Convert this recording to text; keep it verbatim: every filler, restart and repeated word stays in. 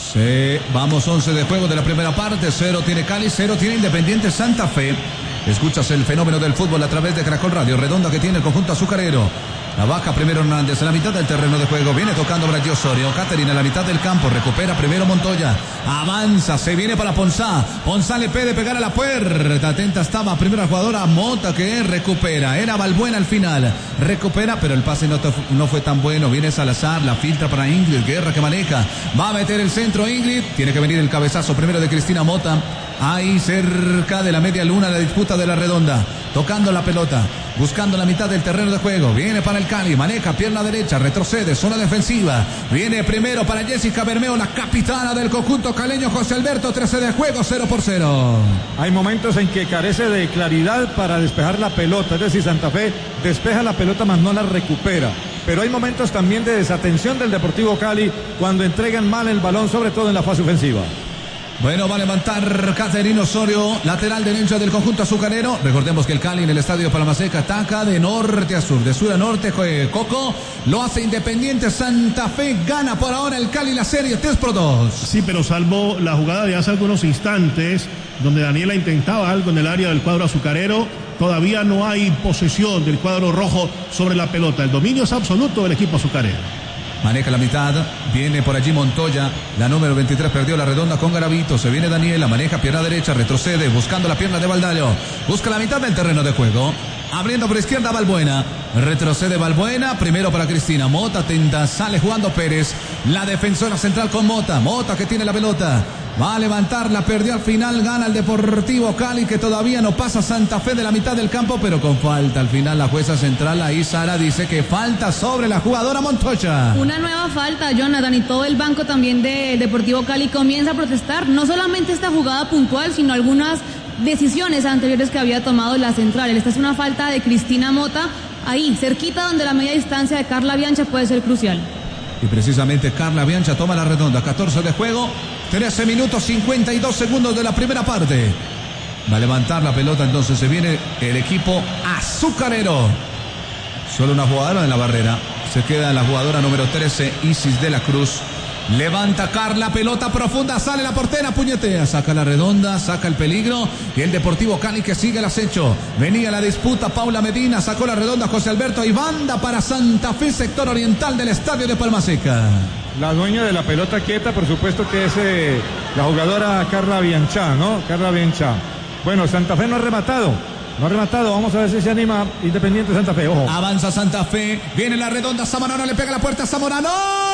Sí, vamos, once de juego de la primera parte. Cero tiene Cali, cero tiene Independiente Santa Fe. Escuchas el fenómeno del fútbol a través de Caracol Radio. Redonda que tiene el conjunto azucarero. La baja primero Hernández en la mitad del terreno de juego. Viene tocando Brady Osorio. Caterina en la mitad del campo. Recupera primero Montoya. Avanza. Se viene para Ponzá. Ponzá le pide pegar a la puerta. Atenta estaba primera jugadora Mota que recupera. Era Balbuena al final. Recupera, pero el pase no, te, no fue tan bueno. Viene Salazar. La filtra para Ingrid. Guerra que maneja. Va a meter el centro Ingrid. Tiene que venir el cabezazo primero de Cristina Mota. Ahí cerca de la media luna la disputa de la redonda. Tocando la pelota. Buscando la mitad del terreno de juego. Viene para el Cali. Maneja pierna derecha. Retrocede. Zona defensiva. Viene primero para Jessica Bermeo, la capitana del conjunto caleño. José Alberto. trece de juego. cero por cero. Hay momentos en que carece de claridad para despejar la pelota. Es decir, Santa Fe despeja la pelota, mas no la recupera. Pero hay momentos también de desatención del Deportivo Cali cuando entregan mal el balón, sobre todo en la fase ofensiva. Bueno, va a levantar Caterina Osorio, lateral derecho del conjunto azucarero. Recordemos que el Cali en el estadio Palmaseca ataca de norte a sur, de sur a norte. Coco lo hace Independiente Santa Fe. Gana por ahora el Cali la serie tres por dos. Sí, pero salvo la jugada de hace algunos instantes, donde Daniela intentaba algo en el área del cuadro azucarero, todavía no hay posesión del cuadro rojo sobre la pelota. El dominio es absoluto del equipo azucarero. Maneja la mitad, viene por allí Montoya, la número veintitrés perdió la redonda con Garavito, se viene Daniela, maneja pierna derecha, retrocede, buscando la pierna de Baldayo, busca la mitad del terreno de juego, abriendo por izquierda Balbuena, retrocede Balbuena, primero para Cristina, Mota tenta, sale jugando Pérez, la defensora central con Mota, Mota que tiene la pelota, va a levantarla, perdió al final, gana el Deportivo Cali que todavía no pasa Santa Fe de la mitad del campo, pero con falta al final la jueza central, ahí Sara dice que falta sobre la jugadora Montoya. Una nueva falta, Jonathan, y todo el banco también del Deportivo Cali comienza a protestar, no solamente esta jugada puntual, sino algunas decisiones anteriores que había tomado la central. Esta es una falta de Cristina Mota, ahí, cerquita donde la media distancia de Carla Biancha puede ser crucial. Y precisamente Carla Biancha toma la redonda, catorce de juego, trece minutos cincuenta y dos segundos de la primera parte. Va a levantar la pelota, entonces se viene el equipo azucarero. Solo una jugadora en la barrera. Se queda la jugadora número trece, Isis de la Cruz. Levanta Carla, pelota profunda, sale la portera, puñetea, saca la redonda, saca el peligro. Y el Deportivo Cali que sigue el acecho. Venía la disputa, Paula Medina, sacó la redonda, José Alberto, y banda para Santa Fe, sector oriental del estadio de Palmaseca. La dueña de la pelota quieta, por supuesto que es eh, la jugadora Carla Biancha, ¿no? Carla Biancha. Bueno, Santa Fe no ha rematado. No ha rematado, vamos a ver si se anima Independiente Santa Fe, ojo. Avanza Santa Fe, viene la redonda, Zamorano le pega la puerta, Zamorano.